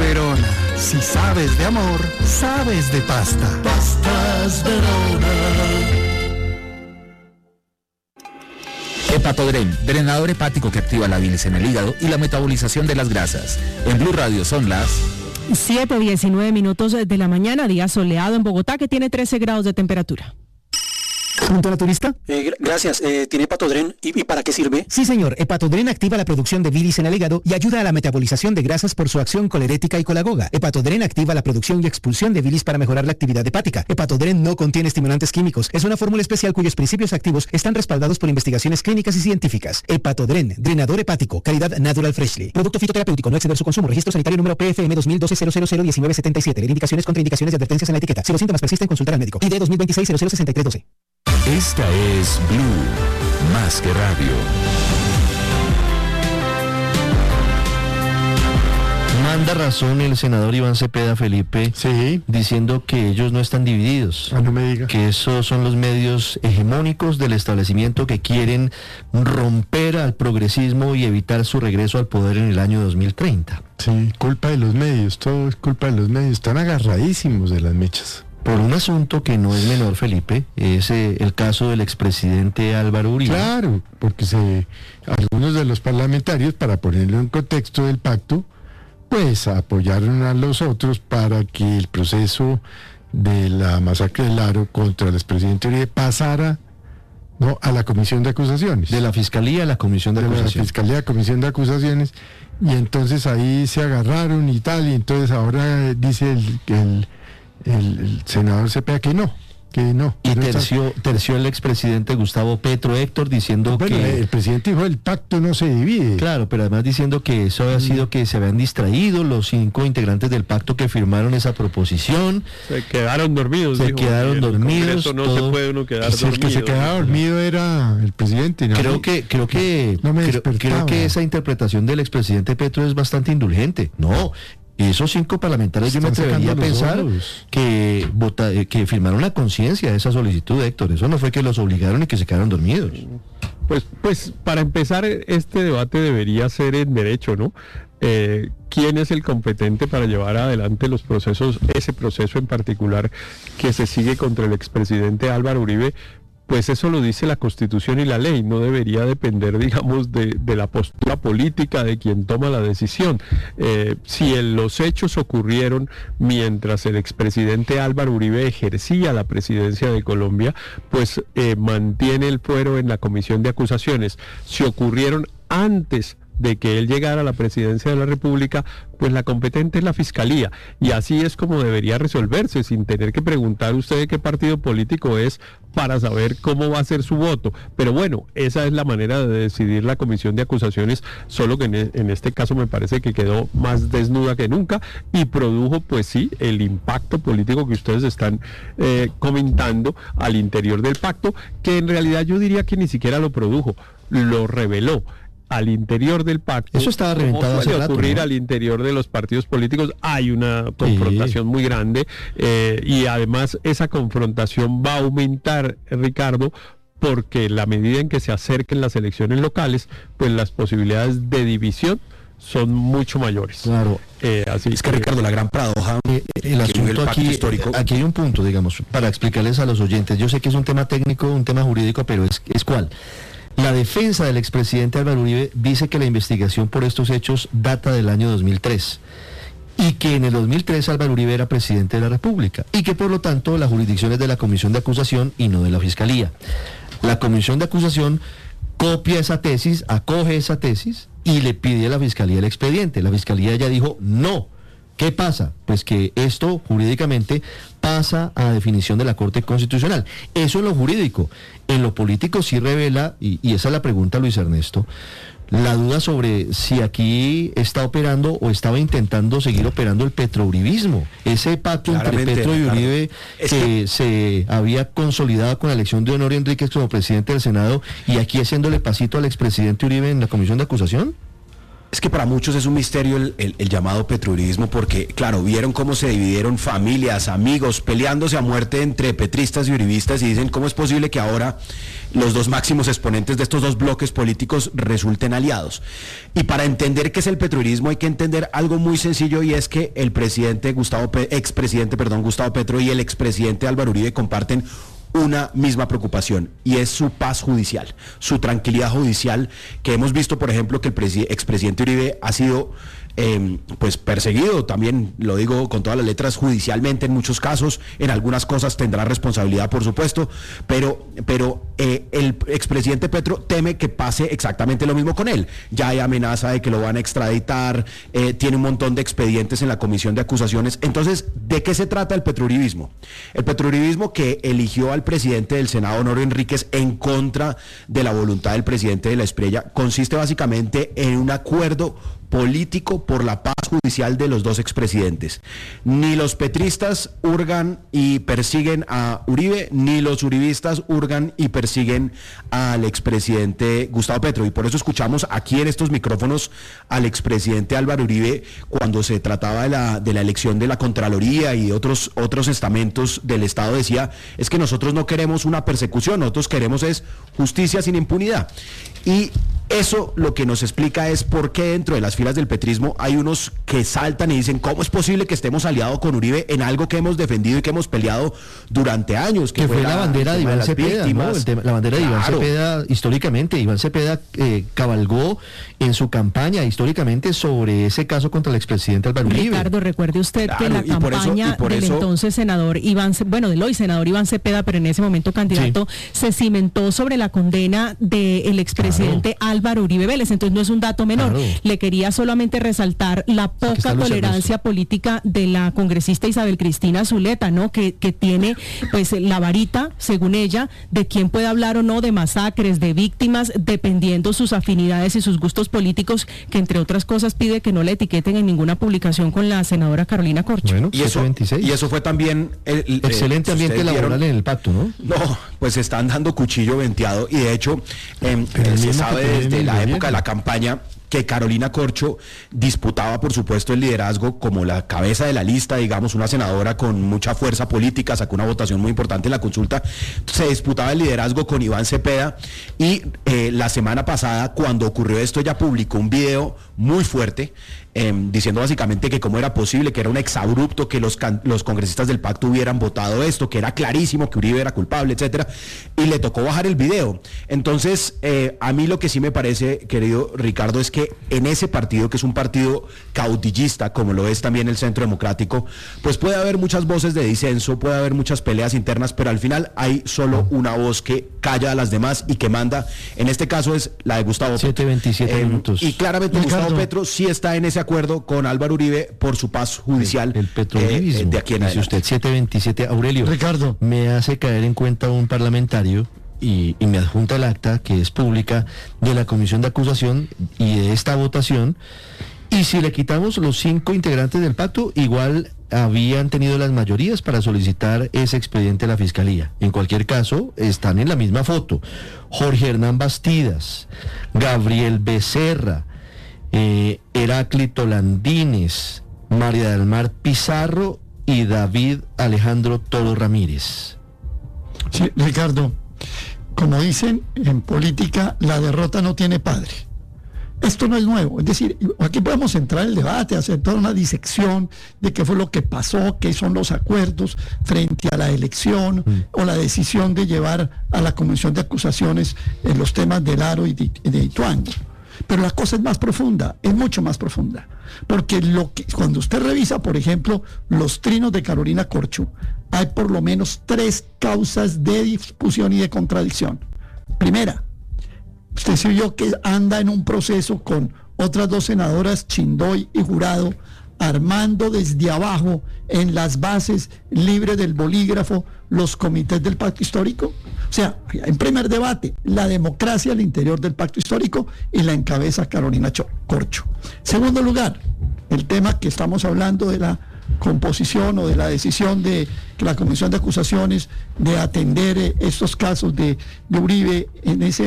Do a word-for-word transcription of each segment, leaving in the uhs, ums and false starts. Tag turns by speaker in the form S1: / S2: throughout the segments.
S1: Verona. Si sabes de amor, sabes de pasta. Pastas Verona.
S2: Hepatodren, drenador hepático que activa la bilis en el hígado y la metabolización de las grasas. En Blue Radio son las
S3: siete diecinueve minutos de la mañana, día soleado en Bogotá que tiene trece grados de temperatura.
S4: ¿Punto naturista?
S5: Eh, gracias. Eh, ¿Tiene Hepatodren? ¿Y, ¿Y para qué sirve?
S4: Sí, señor. Hepatodren activa la producción de bilis en el hígado y ayuda a la metabolización de grasas por su acción colerética y colagoga. Hepatodren activa la producción y expulsión de bilis para mejorar la actividad hepática. Hepatodren no contiene estimulantes químicos. Es una fórmula especial cuyos principios activos están respaldados por investigaciones clínicas y científicas. Hepatodren, drenador hepático, calidad Natural Freshly. Producto fitoterapéutico, no exceder su consumo. Registro sanitario número P F M dos mil doce cero cero cero diecinueve setenta y siete. Leer indicaciones, contraindicaciones y advertencias en la etiqueta. Si los síntomas persisten, consultar al médico. I D dos mil veintiséis cero cero sesenta y tres doce.
S6: Esta es Blue, más que radio.
S7: Manda razón el senador Iván Cepeda, Felipe,
S8: sí,
S7: diciendo que ellos no están divididos.
S8: Ah, no me diga.
S7: Que esos son los medios hegemónicos del establecimiento que quieren romper al progresismo y evitar su regreso al poder en el año dos mil treinta.
S8: Sí, culpa de los medios, todo es culpa de los medios, están agarradísimos de las mechas.
S7: Por un asunto que no es menor, Felipe, es eh, el caso del expresidente Álvaro Uribe.
S8: Claro, porque se, algunos de los parlamentarios, para ponerlo en contexto del pacto, pues apoyaron a los otros para que el proceso de la masacre del Aro contra el expresidente Uribe pasara, ¿no?, a la comisión de acusaciones.
S7: De la Fiscalía a la comisión de, de acusaciones.
S8: De la Fiscalía a la comisión de acusaciones, y entonces ahí se agarraron y tal, y entonces ahora dice el... el El, el senador Cepeda que no, que no.
S7: Y
S8: no
S7: terció,
S8: está...
S7: terció el expresidente Gustavo Petro, Héctor, diciendo
S8: bueno,
S7: que...
S8: el presidente dijo, el pacto no se divide.
S7: Claro, pero además diciendo que eso había mm. sido que se habían distraído los cinco integrantes del pacto que firmaron esa proposición.
S9: Se quedaron dormidos.
S7: Se
S9: dijo,
S7: quedaron dormidos.
S9: No
S7: todo...
S9: se puede uno quedar
S8: si
S9: dormido.
S8: El que se quedaba dormido era el presidente. ¿no?
S7: Creo que, creo que,
S8: no me
S7: creo, creo que esa interpretación del expresidente Petro es bastante indulgente. No. Esos cinco parlamentarios, yo me atrevería a pensar que, vota, que firmaron la conciencia de esa solicitud, Héctor. Eso no fue que los obligaron y que se quedaron dormidos.
S9: Pues, pues para empezar, este debate debería ser en derecho, ¿no? Eh, ¿Quién es el competente para llevar adelante los procesos, ese proceso en particular que se sigue contra el expresidente Álvaro Uribe? Pues eso lo dice la Constitución y la ley, no debería depender, digamos, de, de la postura política de quien toma la decisión. Eh, si el, los hechos ocurrieron mientras el expresidente Álvaro Uribe ejercía la presidencia de Colombia, pues eh, mantiene el fuero en la comisión de acusaciones. Si ocurrieron antes de que él llegara a la presidencia de la República, pues la competente es la Fiscalía, y así es como debería resolverse, sin tener que preguntar usted de qué partido político es para saber cómo va a ser su voto. Pero bueno, esa es la manera de decidir la comisión de acusaciones, solo que en, en este caso me parece que quedó más desnuda que nunca y produjo, pues sí, el impacto político que ustedes están eh, comentando al interior del pacto, que en realidad yo diría que ni siquiera lo produjo, lo reveló. Al interior del pacto,
S7: eso estaba reventado hace
S9: rato, ocurrir, ¿no? Al interior de los partidos políticos hay una confrontación sí. muy grande eh, y además esa confrontación va a aumentar, Ricardo, porque la medida en que se acerquen las elecciones locales, pues las posibilidades de división son mucho mayores.
S7: Claro.
S5: Eh, así es que, que Ricardo, la gran paradoja
S7: eh, el asunto el aquí,
S5: histórico.
S7: Aquí hay un punto, digamos, para explicarles a los oyentes. Yo sé que es un tema técnico, un tema jurídico, pero es, es cuál. La defensa del expresidente Álvaro Uribe dice que la investigación por estos hechos data del año dos mil tres y que en el dos mil tres Álvaro Uribe era presidente de la República y que por lo tanto la jurisdicción es de la Comisión de Acusación y no de la Fiscalía. La Comisión de Acusación copia esa tesis, acoge esa tesis y le pide a la Fiscalía el expediente. La Fiscalía ya dijo no. ¿Qué pasa? Pues que esto jurídicamente pasa a definición de la Corte Constitucional. Eso en lo jurídico. En lo político sí revela, y, y esa es la pregunta, Luis Ernesto, la duda sobre si aquí está operando o estaba intentando seguir operando el petrouribismo. Ese pacto entre Petro y Uribe claro. que es... se había consolidado con la elección de Honorio Enríquez como presidente del Senado y aquí haciéndole pasito al expresidente Uribe en la comisión de acusación.
S5: Es que para muchos es un misterio el, el, el llamado petrouribismo, porque, claro, vieron cómo se dividieron familias, amigos, peleándose a muerte entre petristas y uribistas, y dicen cómo es posible que ahora los dos máximos exponentes de estos dos bloques políticos resulten aliados. Y para entender qué es el petrouribismo hay que entender algo muy sencillo, y es que el presidente Gustavo, Pe- expresidente, perdón, Gustavo Petro y el expresidente Álvaro Uribe comparten una misma preocupación, y es su paz judicial, su tranquilidad judicial, que hemos visto, por ejemplo, que el presi- expresidente Uribe ha sido eh, pues perseguido, también lo digo con todas las letras, judicialmente en muchos casos, en algunas cosas tendrá responsabilidad, por supuesto, pero, pero eh, el expresidente Petro teme que pase exactamente lo mismo con él. Ya hay amenaza de que lo van a extraditar, eh, tiene un montón de expedientes en la comisión de acusaciones. Entonces, ¿de qué se trata el petrouribismo? El petrouribismo, que eligió al presidente del Senado, Honorio Enríquez, en contra de la voluntad del presidente de la Espriella, consiste básicamente en un acuerdo político por la paz judicial de los dos expresidentes. Ni los petristas hurgan y persiguen a Uribe, ni los uribistas hurgan y persiguen al expresidente Gustavo Petro, y por eso escuchamos aquí en estos micrófonos al expresidente Álvaro Uribe cuando se trataba de la, de la elección de la Contraloría y otros, otros estamentos del Estado. Decía, es que nosotros no queremos una persecución, nosotros queremos es justicia sin impunidad. Y eso lo que nos explica es por qué dentro de las filas del petrismo hay unos que saltan y dicen, ¿cómo es posible que estemos aliados con Uribe en algo que hemos defendido y que hemos peleado durante años?
S7: Que, que fue la, la bandera de Iván Cepeda, ¿no? El tema, la bandera claro. de Iván Cepeda, históricamente, Iván Cepeda eh, cabalgó en su campaña históricamente sobre ese caso contra el expresidente Álvaro Uribe.
S3: Ricardo, recuerde usted claro, que la campaña eso, del eso... entonces senador Iván, bueno, del hoy senador Iván Cepeda, pero en ese momento candidato, sí. se cimentó sobre la condena del expresidente claro. Álvaro Uribe Vélez. Entonces no es un dato menor. Claro. Le quería solamente resaltar la poca tolerancia política de la congresista Isabel Cristina Zuleta, ¿no? Que, que tiene pues la varita, según ella, de quién puede hablar o no de masacres, de víctimas, dependiendo sus afinidades y sus gustos políticos, que entre otras cosas pide que no la etiqueten en ninguna publicación con la senadora Carolina Corcho.
S7: Bueno,
S5: y eso, y eso fue también el, el
S7: excelente eh, ambiente laboral vieron, en el pacto, ¿no?
S5: No, pues están dando cuchillo venteado, y de hecho eh, eh, se sabe desde la época de la campaña que Carolina Corcho disputaba, por supuesto, el liderazgo como la cabeza de la lista, digamos, una senadora con mucha fuerza política, sacó una votación muy importante en la consulta, se disputaba el liderazgo con Iván Cepeda, y eh, la semana pasada, cuando ocurrió esto, ella publicó un video muy fuerte, eh, diciendo básicamente que cómo era posible, que era un exabrupto que los, can- los congresistas del pacto hubieran votado esto, que era clarísimo que Uribe era culpable, etcétera, y le tocó bajar el video. Entonces, eh, a mí lo que sí me parece, querido Ricardo, es que que en ese partido, que es un partido caudillista, como lo es también el Centro Democrático, pues puede haber muchas voces de disenso, puede haber muchas peleas internas, pero al final hay solo una voz que calla a las demás y que manda. En este caso es la de Gustavo Petro.
S7: siete veintisiete eh, minutos.
S5: Y claramente Ricardo. Gustavo Petro sí está en ese acuerdo con Álvaro Uribe por su paz judicial.
S7: El, el petrouribismo,
S5: eh, de aquí en adelante.
S7: Dice usted, siete veintisiete. Aurelio,
S8: Ricardo,
S7: me hace caer en cuenta un parlamentario Y, y me adjunta el acta, que es pública, de la comisión de acusación y de esta votación, y si le quitamos los cinco integrantes del pacto, igual habían tenido las mayorías para solicitar ese expediente a la fiscalía. En cualquier caso, están en la misma foto: Jorge Hernán Bastidas, Gabriel Becerra, eh, Heráclito Landines, María del Mar Pizarro y David Alejandro Toro Ramírez.
S8: Sí, Ricardo, como dicen en política, la derrota no tiene padre. Esto no es nuevo, es decir, aquí podemos entrar en el debate, hacer toda una disección de qué fue lo que pasó, qué son los acuerdos frente a la elección mm. o la decisión de llevar a la comisión de acusaciones en los temas del Aro y de, de Ituango. Pero la cosa es más profunda, es mucho más profunda, porque lo que, cuando usted revisa, por ejemplo, los trinos de Carolina Corcho, hay por lo menos tres causas de discusión y de contradicción. Primera, usted se vio que anda en un proceso con otras dos senadoras, Chindoy y Jurado, armando desde abajo, en las bases, libre del bolígrafo, los comités del pacto histórico. O sea, en primer debate, la democracia al interior del pacto histórico, y la encabeza Carolina Corcho. Segundo lugar, el tema que estamos hablando de la composición o de la decisión de la comisión de acusaciones de atender estos casos de, de Uribe en ese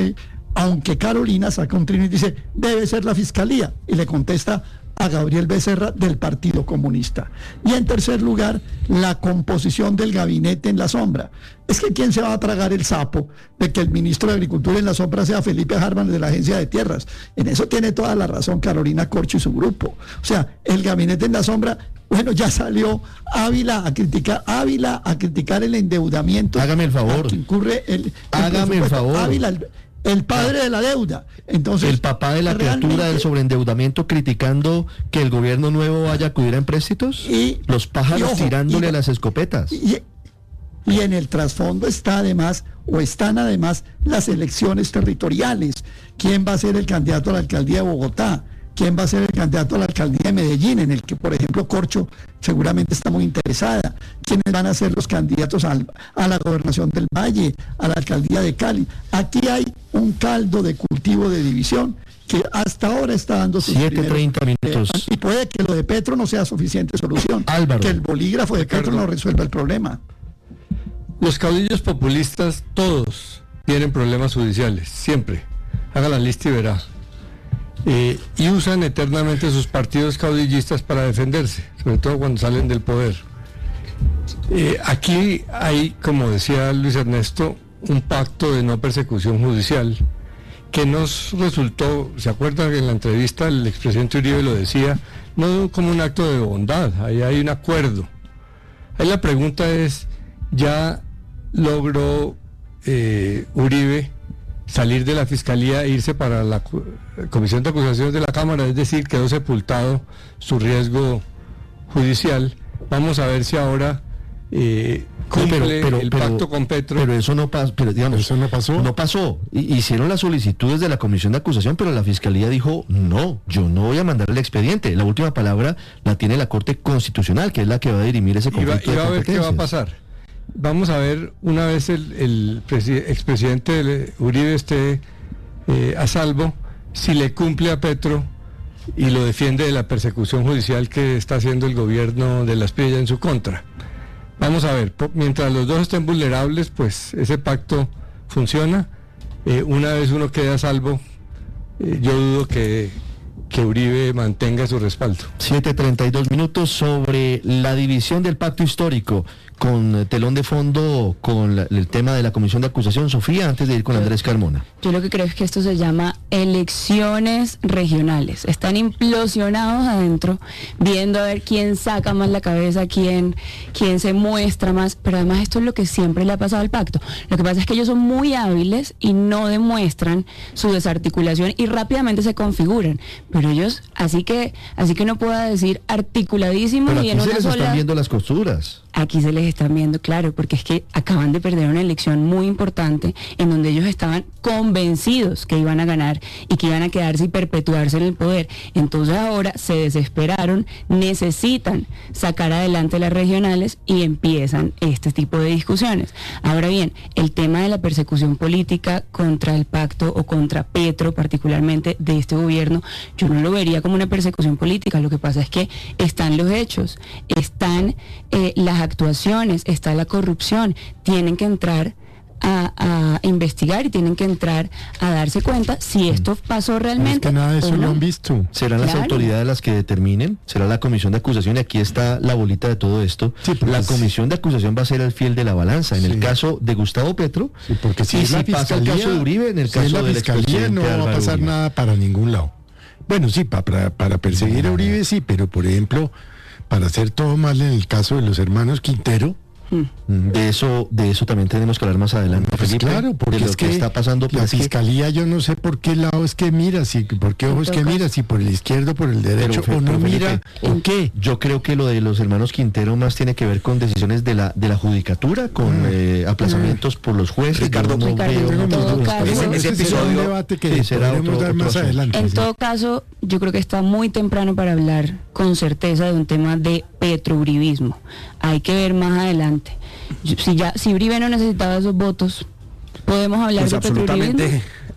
S10: aunque Carolina saca un trino y dice, debe ser la fiscalía, y le contesta a Gabriel Becerra del Partido Comunista. Y en tercer lugar, la composición del gabinete en la sombra. Es que ¿quién se va a tragar el sapo de que el ministro de Agricultura en la sombra sea Felipe Harman de la Agencia de Tierras? En eso tiene toda la razón Carolina Corcho y su grupo. O sea, el gabinete en la sombra, bueno, ya salió Ávila a criticar, Ávila a criticar el endeudamiento.
S7: Hágame el favor.
S10: Que incurre el, el
S7: Hágame el favor.
S10: Ávila, el, el padre de la deuda. Entonces,
S7: el papá de la criatura del sobreendeudamiento criticando que el gobierno nuevo vaya a acudir a empréstitos, y los pájaros y ojo, tirándole y, las escopetas.
S10: Y, y en el trasfondo está además, o están además, las elecciones territoriales. ¿Quién va a ser el candidato a la alcaldía de Bogotá? ¿Quién va a ser el candidato a la alcaldía de Medellín, en el que, por ejemplo, Corcho seguramente está muy interesada? ¿Quiénes van a ser los candidatos al, a la gobernación del Valle, a la alcaldía de Cali? Aquí hay un caldo de cultivo de división que hasta ahora está dando sus
S7: siete treinta minutos.
S10: Eh, y puede que lo de Petro no sea suficiente solución.
S7: Álvaro.
S10: Que el bolígrafo de Petro no resuelva el problema.
S9: Los caudillos populistas, todos, tienen problemas judiciales, siempre. Haga la lista y verá. Eh, y usan eternamente sus partidos caudillistas para defenderse, sobre todo cuando salen del poder. Eh, aquí hay, como decía Luis Ernesto, un pacto de no persecución judicial que nos resultó, ¿se acuerdan que en la entrevista el expresidente Uribe lo decía? No como un acto de bondad, ahí hay un acuerdo. Ahí la pregunta es, ¿ya logró eh, Uribe salir de la fiscalía e irse para la comisión de acusaciones de la Cámara? Es decir, quedó sepultado su riesgo judicial. Vamos a ver si ahora eh, cumple pero, pero, el pacto
S7: pero,
S9: con Petro.
S7: Pero eso no pasó, pero digamos,
S8: eso no pasó.
S7: No pasó. Hicieron las solicitudes de la comisión de acusación, pero la fiscalía dijo, no, yo no voy a mandar el expediente. La última palabra la tiene la Corte Constitucional, que es la que va a dirimir ese conflicto.
S9: Y va, y va a ver qué va a pasar. Vamos a ver, una vez el, el expresidente Uribe esté eh, a salvo, si le cumple a Petro y lo defiende de la persecución judicial que está haciendo el gobierno de Las Pillas en su contra. Vamos a ver, mientras los dos estén vulnerables, pues ese pacto funciona. Eh, una vez uno quede a salvo, eh, yo dudo que... que Uribe mantenga su respaldo.
S7: siete treinta y dos minutos sobre la división del pacto histórico, con telón de fondo con la, el tema de la comisión de acusación. Sofía, antes de ir con Andrés Carmona.
S11: Yo lo que creo es que esto se llama elecciones regionales. Están implosionados adentro, viendo a ver quién saca más la cabeza, quién, quién se muestra más, pero además esto es lo que siempre le ha pasado al pacto. Lo que pasa es que ellos son muy hábiles y no demuestran su desarticulación y rápidamente se configuran. Pero ellos, así que, así que no pueda decir articuladísimos
S7: pero
S11: y en una
S7: se les
S11: sola...
S7: están viendo las costuras.
S11: Aquí se les están viendo, claro, porque es que acaban de perder una elección muy importante en donde ellos estaban convencidos que iban a ganar y que iban a quedarse y perpetuarse en el poder. Entonces ahora se desesperaron, necesitan sacar adelante las regionales y empiezan este tipo de discusiones. Ahora bien, el tema de la persecución política contra el pacto o contra Petro, particularmente de este gobierno, yo no lo vería como una persecución política. Lo que pasa es que están los hechos, están eh, las actuaciones, está la corrupción, tienen que entrar a, a investigar y tienen que entrar a darse cuenta si esto pasó realmente.
S8: Es que nada de eso
S11: no.
S8: lo han visto.
S7: ¿Serán claro. las autoridades las que determinen? ¿Será la comisión de acusación? Y aquí está la bolita de todo esto. Sí, la comisión de acusación va a ser el fiel de la balanza. En sí. el caso de Gustavo Petro,
S8: sí, porque si,
S7: y
S8: es
S7: si
S8: la
S7: pasa el caso de Uribe, en el
S8: si
S7: caso
S8: es la
S7: del
S8: fiscalía no va a pasar Uribe. Nada para ningún lado. Bueno, sí, para, para perseguir a Uribe sí, pero por ejemplo, para hacer todo mal en el caso de los hermanos Quintero.
S7: De eso, de eso también tenemos que hablar más adelante,
S8: pues
S7: Felipe,
S8: claro, porque
S7: de lo
S8: es que,
S7: que está pasando.
S8: La fiscalía,
S7: que...
S8: yo no sé por qué lado es que mira, si por qué ojo es que mira, si por el izquierdo, por el derecho, pero, o no Felipe, mira, ¿o qué?
S7: Yo creo que lo de los hermanos Quintero más tiene que ver con decisiones de la de la judicatura, con mm. eh, aplazamientos mm. por los jueces.
S11: Ricardo, no Ricardo, veo, en todo caso,
S8: ese, ese episodio un debate que sí, será otro, dar más otro adelante.
S11: En
S8: sí.
S11: todo caso, yo creo que está muy temprano para hablar con certeza de un tema de petrouribismo. Hay que ver más adelante. Si ya si Uribe no necesitaba esos votos, podemos hablar
S5: pues
S11: de petrouribismo.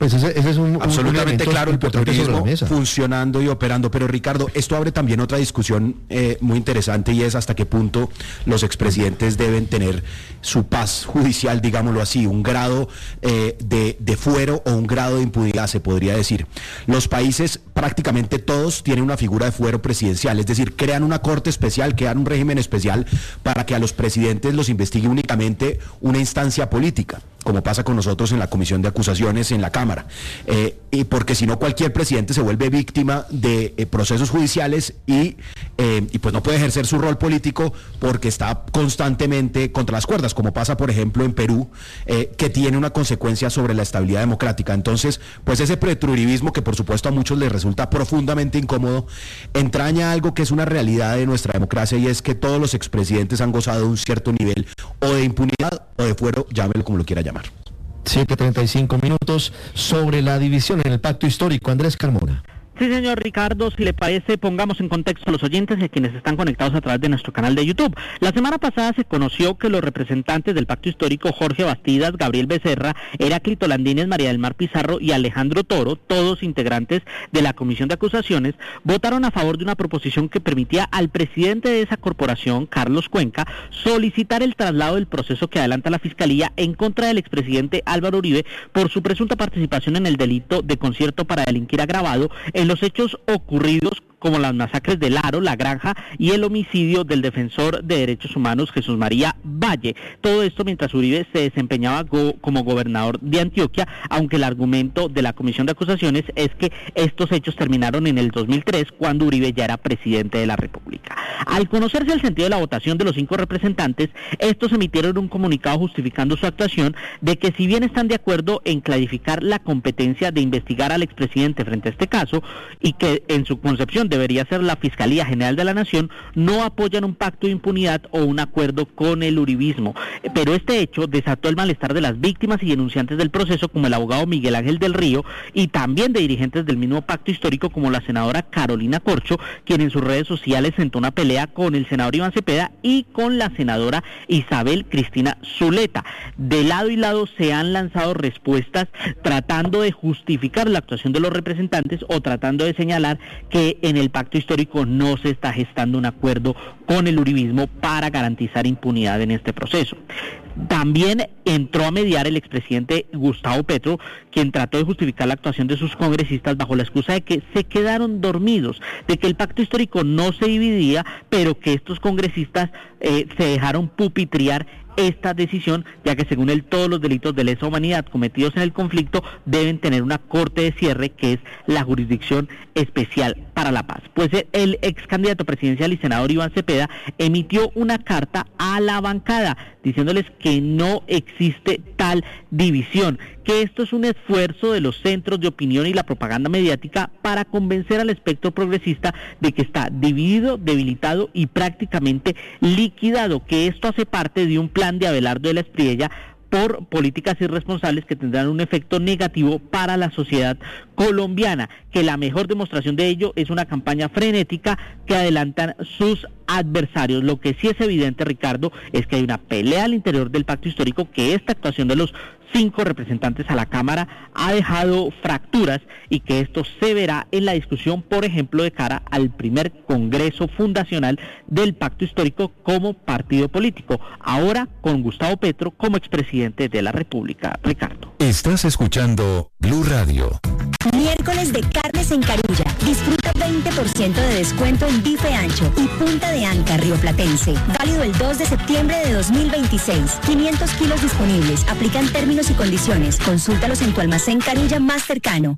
S7: Pues ese, ese es un
S5: absolutamente
S7: un
S5: claro, el petrolerismo
S7: la
S5: funcionando y operando. Pero Ricardo, esto abre también otra discusión eh, muy interesante, y es hasta qué punto los expresidentes deben tener su paz judicial, digámoslo así, un grado eh, de, de fuero o un grado de impunidad, se podría decir. Los países, prácticamente todos, tienen una figura de fuero presidencial, es decir, crean una corte especial, crean un régimen especial para que a los presidentes los investigue únicamente una instancia política, como pasa con nosotros en la Comisión de Acusaciones en la Cámara, eh, y porque si no cualquier presidente se vuelve víctima de eh, procesos judiciales y, eh, y pues no puede ejercer su rol político porque está constantemente contra las cuerdas, como pasa por ejemplo en Perú, eh, que tiene una consecuencia sobre la estabilidad democrática. Entonces, pues ese petrouribismo, que por supuesto a muchos les resulta profundamente incómodo, entraña algo que es una realidad de nuestra democracia, y es que todos los expresidentes han gozado de un cierto nivel o de impunidad o de fuero, llámelo como lo quiera llamar.
S7: siete treinta y cinco minutos sobre la división en el pacto histórico. Andrés Carmona.
S12: Sí, señor Ricardo, si le parece, pongamos en contexto a los oyentes y a quienes están conectados a través de nuestro canal de YouTube. La semana pasada se conoció que los representantes del Pacto Histórico, Jorge Bastidas, Gabriel Becerra, Heráclito Landines, María del Mar Pizarro y Alejandro Toro, todos integrantes de la Comisión de Acusaciones, votaron a favor de una proposición que permitía al presidente de esa corporación, Carlos Cuenca, solicitar el traslado del proceso que adelanta la Fiscalía en contra del expresidente Álvaro Uribe por su presunta participación en el delito de concierto para delinquir agravado en los hechos ocurridos como las masacres de Laro, La Granja y el homicidio del defensor de derechos humanos Jesús María Valle. Todo esto mientras Uribe se desempeñaba go- como gobernador de Antioquia, aunque el argumento de la Comisión de Acusaciones es que estos hechos terminaron en el dos mil tres, cuando Uribe ya era presidente de la República. Al conocerse el sentido de la votación de los cinco representantes, estos emitieron un comunicado justificando su actuación, de que si bien están de acuerdo en clarificar la competencia de investigar al expresidente frente a este caso, y que en su concepción debería ser la Fiscalía General de la Nación, no apoyan un pacto de impunidad o un acuerdo con el uribismo. Pero este hecho desató el malestar de las víctimas y denunciantes del proceso, como el abogado Miguel Ángel del Río, y también de dirigentes del mismo pacto histórico, como la senadora Carolina Corcho, quien en sus redes sociales sentó una pelea con el senador Iván Cepeda y con la senadora Isabel Cristina Zuleta. De lado y lado se han lanzado respuestas tratando de justificar la actuación de los representantes o tratando de señalar que en el pacto histórico no se está gestando un acuerdo con el uribismo para garantizar impunidad en este proceso. También entró a mediar el expresidente Gustavo Petro, quien trató de justificar la actuación de sus congresistas bajo la excusa de que se quedaron dormidos, de que el pacto histórico no se dividía, pero que estos congresistas eh, se dejaron pupitriar esta decisión, ya que según él todos los delitos de lesa humanidad cometidos en el conflicto deben tener una corte de cierre, que es la Jurisdicción Especial para la Paz. Pues el ex candidato presidencial y senador Iván Cepeda emitió una carta a la bancada diciéndoles que no existe tal división, que esto es un esfuerzo de los centros de opinión y la propaganda mediática para convencer al espectro progresista de que está dividido, debilitado y prácticamente liquidado, que esto hace parte de un plan de Abelardo de la Espriella por políticas irresponsables que tendrán un efecto negativo para la sociedad colombiana, que la mejor demostración de ello es una campaña frenética que adelantan sus adversarios. Lo que sí es evidente, Ricardo, es que hay una pelea al interior del pacto histórico, que esta actuación de los cinco representantes a la Cámara ha dejado fracturas y que esto se verá en la discusión, por ejemplo, de cara al primer Congreso Fundacional del Pacto Histórico como partido político, ahora con Gustavo Petro como expresidente de la República. Ricardo.
S6: Estás escuchando Blue Radio.
S13: Miércoles de carnes en Carulla. Disfruta veinte por ciento de descuento en bife ancho y punta de anca rioplatense. Válido el dos de septiembre de dos mil veintiséis. quinientos kilos disponibles. Aplican términos y condiciones. Consúltalos en tu almacén Carulla más cercano.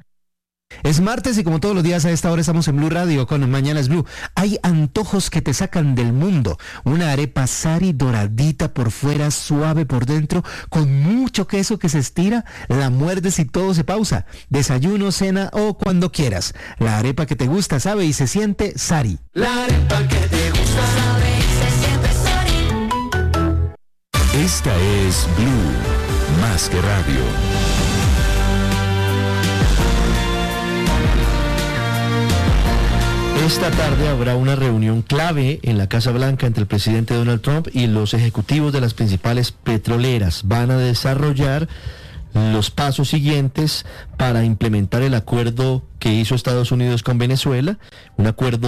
S4: Es martes y como todos los días a esta hora estamos en Blue Radio con Mañanas Blue. Hay antojos que te sacan del mundo. Una arepa Sari doradita por fuera, suave por dentro, con mucho queso que se estira, la muerdes y todo se pausa. Desayuno, cena o cuando quieras. La arepa que te gusta, sabe y se siente Sari.
S1: La arepa que te gusta, sabe y se siente Sari.
S6: Esta es Blue, más que radio.
S7: Esta tarde habrá una reunión clave en la Casa Blanca entre el presidente Donald Trump y los ejecutivos de las principales petroleras. Van a desarrollar los pasos siguientes para implementar el acuerdo que hizo Estados Unidos con Venezuela, un acuerdo